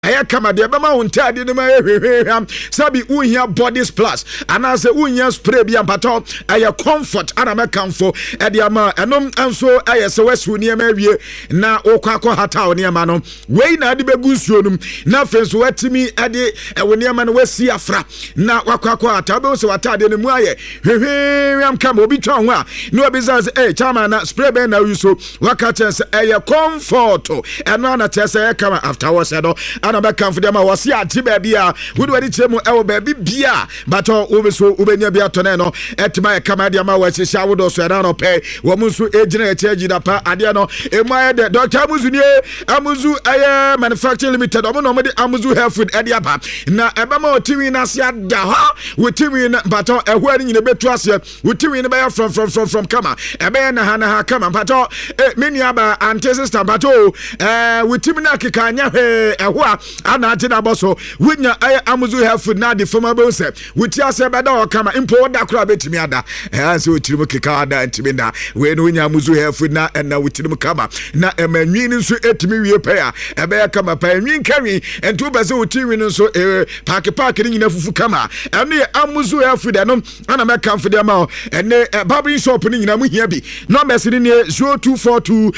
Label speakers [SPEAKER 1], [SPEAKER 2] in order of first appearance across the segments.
[SPEAKER 1] aya kama de bema wontade ne ma ehwehweham sabi unhia body splash anase unhia spray bi ampato aya comfort ana mekamfo e de ama enom enso aya se wasu ne ma wie na okwa hataw ne ma no wei na de begu nsuo num na fenso watimi e de wo ne ma no wasi afra na wakwa hataw be so watade ne mu aye hwehweham kama obi twa ho a no obi say chama na spray be na yuso waka chance aya comfort eno na chance e kama afterwards do ana be kan for dem a wose ati ba bia wodi wadi chemu e wo ba bia but obeso obenya bia to na no etima e kama dia ma wase sha wodo so na no pe wo munsu ejina e cheji da pa ade no ema de Dr. Amuzu ni Amuzu aye manufacturing limited omo no mo de Amuzu health food ade apa na eba ma otimi na se ada ha wotimi na but eho ani nyine betu ase wotimi ne be from kama ebe na ha kama but meni aba ante sister but wotimi na keka anya eho a ana ati na boso winya Amuzu health food na de fama be se wuti ase be da o kama impo da kura betimi ada so wotiri keka ada ntimi na we no winya Amuzu health food na wotiri kama na emanwi ni so etimi wie pe a ebe ya kama pa enwi nkanwi ento be se wotiri ni so park ni nyina fufu kama ene Amuzu health food no ana me kan fide ma ene barbering shop ni nyina mu hia bi numbers ni 0242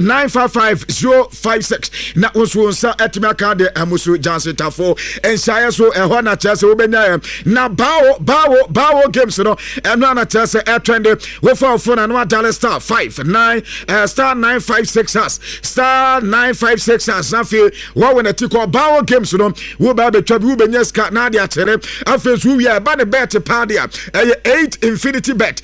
[SPEAKER 1] 955 056 na onso nsa etimi aka de Amuzu Jansen tafo ensaye so eho na chese obenya na bawo games no eno na chese trend we for na no dial star 59 star 956 has star 956 has na fe wo we na tiko bawo games no wo ba betwa bi wo benya ska na de atere afi so wi ba ne bet pa de 8 infinity bet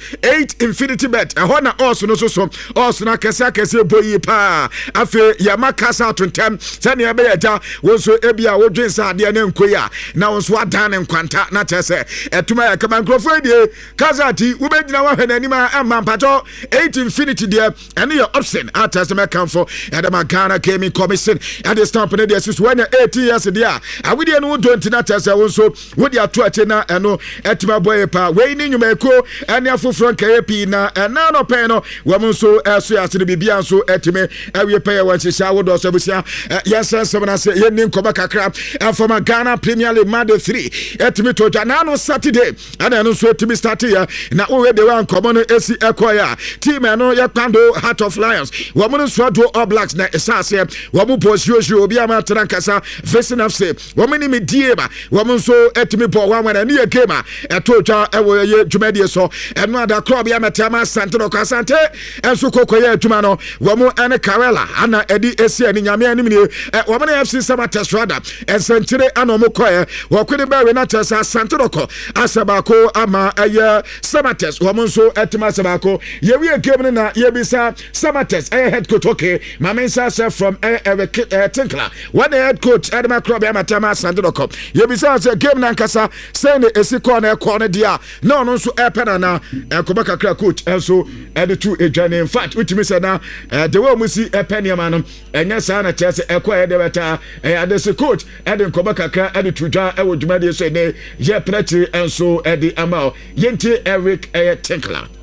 [SPEAKER 1] eho na also no so also na kese boyi pa afi ya makasa tontem sane ya be ya wonso ebia wodwen sa ade na nkoya na wonso adan nkwanta na chese etuma ya kama nkrofo die kazati wobegyina wa hwana anima amma mpato 8 infinity die ene your option atase me kamfo edema Ghana Gaming Commission at the stamp na die susu when 18 years dia awide no don't na chese wonso wodi ato ache na eno etuma boy pa we ni nyuma eko ene afofro KP na ena no pen no wonso eso ya se bibia nso etime awie pa ya wanhyehya wodo so busia yesense na se yenni nkoba kakra from Ghana Premier League Monday 3 etimi to jana no Saturday ana no so etimi start ya na we de wan komo no esi ekoya team no ya kwando Heart of Lions wo mo so do All Blacks na esase wo mo posio obi ama trankasa facing FC wo mo ni medie ba wo mo so etimi bo wan wan na ye game eto twa ewo ye dwumade so eno ada club ya metama Santoro Asante enso kokoye adwuma no wo mo ene Karela ana edi esi ani nyame anim ni wo mo FC Samatex Rada esentire anomo koye wakudi bawe na tesa Santoroko asabako ama eye Samatex womonso etima sabako yewie game na yebisa Samatex head coach okay mamensa say from Tinkla when the head coach Edema Club amatama Santoroko yebisa say game na nkasa say ne esiko na ekọ na dia no no so epena na ekobaka kra coach enso editu ejane in fact utimi say na the way musi epeniama no enya sa na tese ekọ edebeta adese coach eden koba kakra ede tudwa e wo dwumade so ne ye preti enso ede ama yenti Eric Tinkler